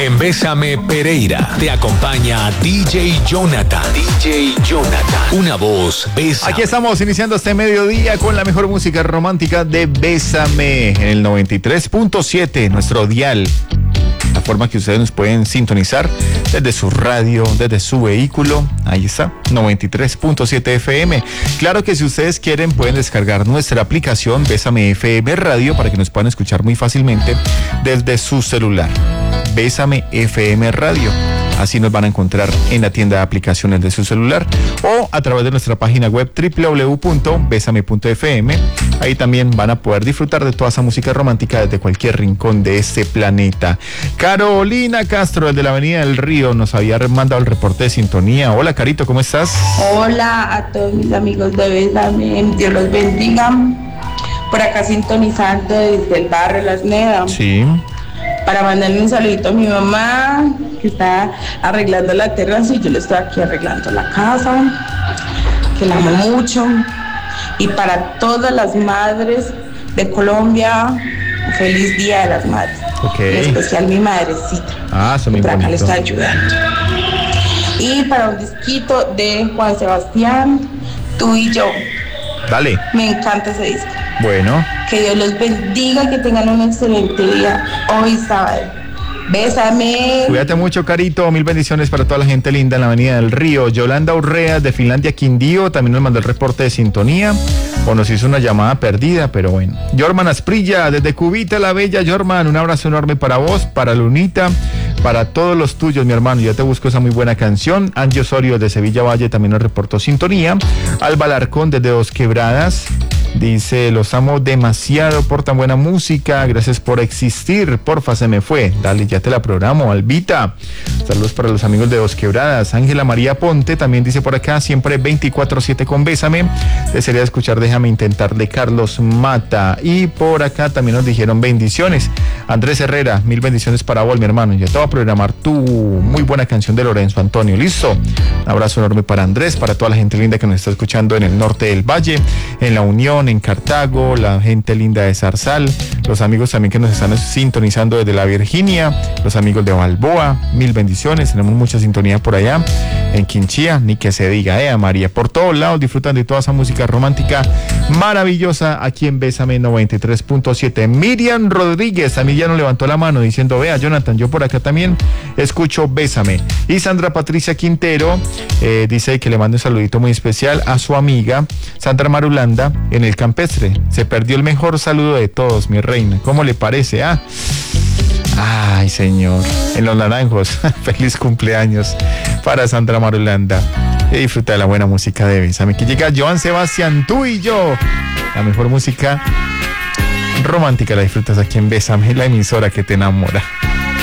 En Bésame Pereira te acompaña DJ Jonathan. DJ Jonathan. Una voz, Bésame. Aquí estamos iniciando este mediodía con la mejor música romántica de Bésame en el 93.7, nuestro dial. La forma que ustedes nos pueden sintonizar desde su radio, desde su vehículo. Ahí está, 93.7 FM. Claro que si ustedes quieren pueden descargar nuestra aplicación Bésame FM Radio para que nos puedan escuchar muy fácilmente desde su celular. Bésame FM Radio. Así nos van a encontrar en la tienda de aplicaciones de su celular o a través de nuestra página web www.besame.fm. Ahí también van a poder disfrutar de toda esa música romántica desde cualquier rincón de este planeta. Carolina Castro, desde la Avenida del Río, nos había mandado el reporte de sintonía. Hola, Carito, ¿cómo estás? Hola a todos mis amigos de Bésame, Dios los bendiga. Por acá sintonizando desde el barrio Las Nedas. Sí. Para mandarle un saludito a mi mamá, que está arreglando la terraza y yo le estoy aquí arreglando la casa, que la amo mucho. Y para todas las madres de Colombia, feliz Día de las Madres. Okay. En especial mi madrecita, eso que me por acá le bonito. está ayudando. Y para un disquito de Juan Sebastián, Tú y Yo. Dale. Me encanta ese disco. Bueno. Que Dios los bendiga, que tengan un excelente día hoy sábado. Bésame. Cuídate mucho, Carito. Mil bendiciones para toda la gente linda en la Avenida del Río. Yolanda Urrea de Finlandia, Quindío, también nos mandó el reporte de sintonía o nos hizo una llamada perdida, pero bueno. Jorman Asprilla desde Cubita la Bella. Jorman, un abrazo enorme para vos, para Lunita, para todos los tuyos, mi hermano. Ya te busco esa muy buena canción. Angie Osorio de Sevilla Valle también nos reportó sintonía. Alba Larcón desde Dos Quebradas dice: los amo demasiado por tan buena música, gracias por existir, porfa se me fue. Dale, ya te la programo. Albita, saludos para los amigos de Dos Quebradas. Ángela María Ponte también dice por acá, siempre 24/7 con Bésame. Desearía escuchar Déjame Intentar de Carlos Mata. Y por acá también nos dijeron bendiciones. Andrés Herrera, mil bendiciones para vos, mi hermano. Ya te voy a programar tu muy buena canción de Lorenzo Antonio. ¿Listo? Un abrazo enorme para Andrés, para toda la gente linda que nos está escuchando en el norte del Valle, en La Unión, en Cartago, la gente linda de Zarzal, los amigos también que nos están sintonizando desde la Virginia, los amigos de Balboa, mil bendiciones. Tenemos mucha sintonía por allá en Quinchía, ni que se diga, María. Por todos lados disfrutan de toda esa música romántica maravillosa aquí en Bésame 93.7. Miriam Rodríguez también ya nos levantó la mano diciendo: vea, Jonathan, yo por acá también escucho Bésame. Y Sandra Patricia Quintero dice que le manda un saludito muy especial a su amiga Sandra Marulanda en el Campestre. Se perdió el mejor saludo de todos, mi reina. ¿Cómo le parece? Ay, señor. En Los Naranjos. Feliz cumpleaños para Sandra Marulanda. Que disfruta de la buena música de Bésame. Que llega Joan Sebastián, Tú y Yo. La mejor música romántica la disfrutas aquí en Bésame, la emisora que te enamora.